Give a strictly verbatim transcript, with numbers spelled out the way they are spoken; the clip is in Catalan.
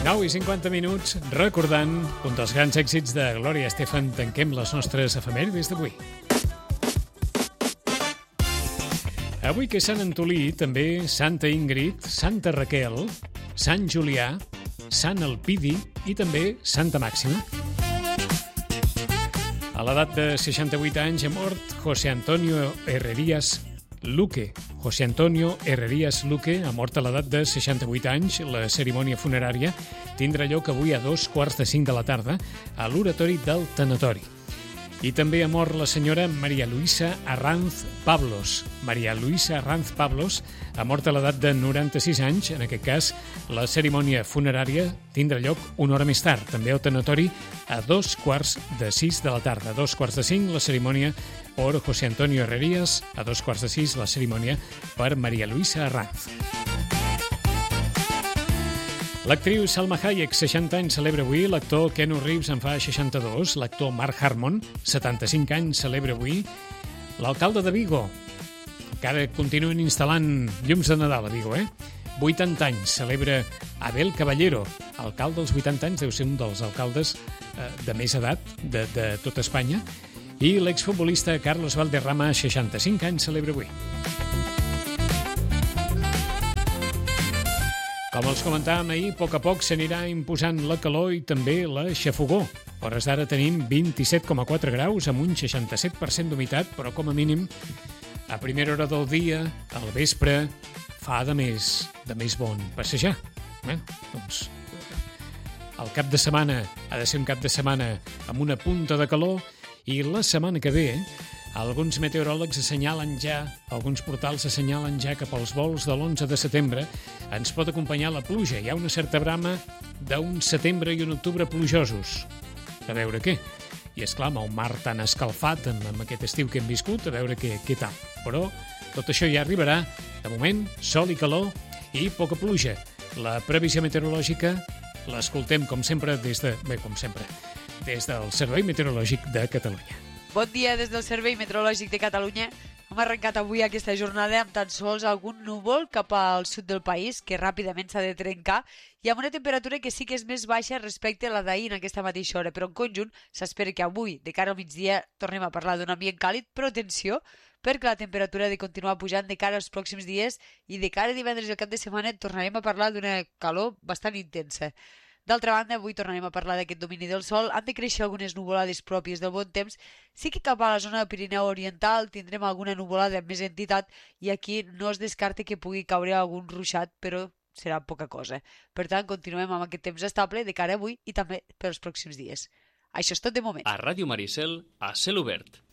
nou i cinquanta minuts, recordant un dels grans èxits de Glòria Estefan. Tanquem les nostres efemèrides d'avui. Avui que és Sant Antolí, també Santa Ingrid, Santa Raquel, Sant Julià, Sant Elpidi i també Santa Màxima. A l'edat de seixanta-vuit anys ha mort José Antonio Herrerías Luque. José Antonio Herrerías Luque ha mort a l'edat de seixanta-vuit anys. La cerimònia funerària tindrà lloc avui a dos quarts de cinc de la tarda a l'oratori del tanatori. I també ha mort la senyora Maria Luisa Arranz Pablos. Maria Luisa Arranz Pablos ha mort a l'edat de noranta-sis anys. En aquest cas, la cerimònia funerària tindrà lloc una hora més tard, també al tanatori, a dos quarts de sis de la tarda. A dos quarts de cinc, la cerimònia per José Antonio Herrerías. A dos quarts de sis, la cerimònia per Maria Luisa Arranz. L'actriu Salma Hayek, seixanta anys, celebra avui. L'actor Keanu Reeves en fa seixanta-dos. L'actor Mark Harmon, setanta-cinc anys, celebra avui. L'alcalde de Vigo, que ara continuen instal·lant llums de Nadal a Vigo, eh? vuitanta anys, celebra Abel Caballero. Alcalde dels vuitanta anys, deu ser un dels alcaldes eh, de més edat de, de tot Espanya. I l'exfutbolista Carlos Valderrama, seixanta-cinc anys, celebra avui. Com els comentàvem ahir, a poc a poc s'anirà imposant la calor i també la xafogor. A hores d'ara tenim vint-i-set coma quatre graus amb un seixanta-set per cent d'humitat, però com a mínim a primera hora del dia, al vespre, fa de més, de més bon passejar. Eh? Doncs el cap de setmana ha de ser un cap de setmana amb una punta de calor i la setmana que ve alguns meteoròlegs assenyalen ja, alguns portals assenyalen ja cap als vols de l'onze de setembre ens pot acompanyar la pluja. Hi ha una certa brama d'un setembre i un octubre plujosos. A veure què. I és clar, amb el mar tan escalfat, amb, amb aquest estiu que hem viscut, a veure què, què tal. Però tot això ja arribarà. De moment, sol i calor i poca pluja. La previsió meteorològica l'escoltem, com sempre, des de... Bé, com sempre, des del Servei Meteorològic de Catalunya. Bon dia des del Servei Meteorològic de Catalunya. Hem arrencat avui aquesta jornada amb tan sols algun núvol cap al sud del país que ràpidament s'ha de trencar i amb una temperatura que sí que és més baixa respecte a la d'ahir en aquesta mateixa hora. Però en conjunt s'espera que avui, de cara al migdia, tornem a parlar d'un ambient càlid, però atenció, perquè la temperatura ha de continuar pujant de cara als pròxims dies i de cara a divendres i al cap de setmana tornarem a parlar d'una calor bastant intensa. D'altra banda, avui tornarem a parlar d'aquest domini del sol. Han de créixer algunes nuvolades pròpies del bon temps. Sí que cap a la zona del Pirineu Oriental tindrem alguna nuvolada amb més entitat i aquí no es descarta que pugui caure algun ruixat, però serà poca cosa. Per tant, continuem amb aquest temps estable de cara a avui i també per als pròxims dies. Això és tot de moment. A Ràdio Maricel, a cel obert.